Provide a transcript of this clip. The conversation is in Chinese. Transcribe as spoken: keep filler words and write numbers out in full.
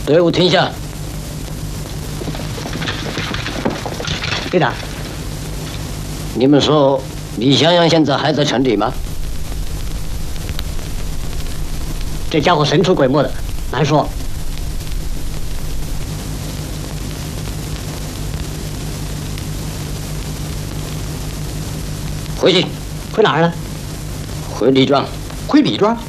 队伍停下。 队长， 你们说李香阳现在还在城里吗？ 这家伙神出鬼没的，难说。 回去。 回哪儿呢？ 回李庄。 回李庄。